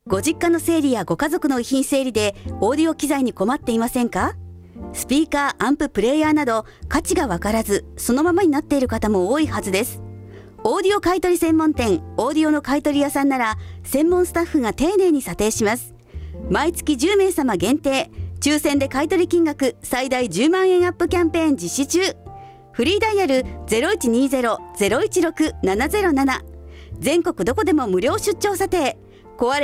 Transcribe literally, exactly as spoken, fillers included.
ご実家の整理やご家族の遺品整理でオーディオ機材に困っていませんか？スピーカー、アンプ、プレイヤーなど価値がわからずそのままになっている方も多いはずです。オーディオ買取専門店オーディオの買取屋さんなら専門スタッフが丁寧に査定します。毎月じゅうめいさま限定、抽選で買取金額最大じゅうまんえんアップキャンペーン実施中。フリーダイヤル ゼロいちにゼロ ゼロいちろく ななゼロなな、全国どこでも無料出張査定。壊れ